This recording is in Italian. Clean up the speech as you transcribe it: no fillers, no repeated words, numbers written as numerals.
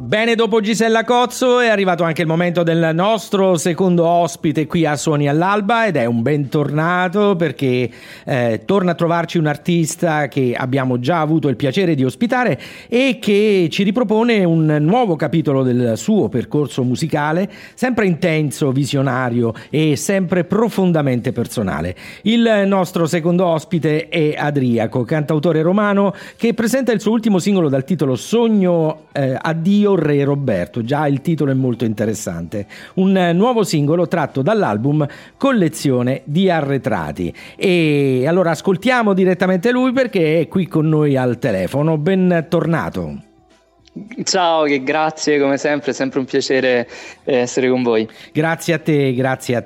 Bene, dopo Gisella Cozzo è arrivato anche il momento del nostro secondo ospite qui a Suoni all'Alba, ed è un bentornato perché torna a trovarci un artista che abbiamo già avuto il piacere di ospitare e che ci ripropone un nuovo capitolo del suo percorso musicale, sempre intenso, visionario e sempre profondamente personale. Il nostro secondo ospite è Adriaco, cantautore romano che presenta il suo ultimo singolo dal titolo Sogno Addio Re Roberto. Già il titolo è molto interessante, un nuovo singolo tratto dall'album Collezione di Arretrati. E allora ascoltiamo direttamente lui perché è qui con noi al telefono. Bentornato. Ciao, che grazie come sempre, è sempre un piacere essere con voi. Grazie a te, grazie a